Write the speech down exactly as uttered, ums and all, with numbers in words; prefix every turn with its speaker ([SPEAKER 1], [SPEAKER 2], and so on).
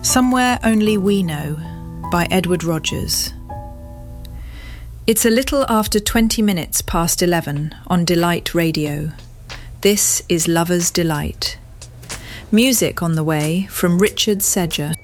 [SPEAKER 1] Somewhere Only We Know by Edward Rogers. It's a little after twenty minutes past eleven on Delight Radio. This is Lover's Delight. Music on the way from Richard Sedger.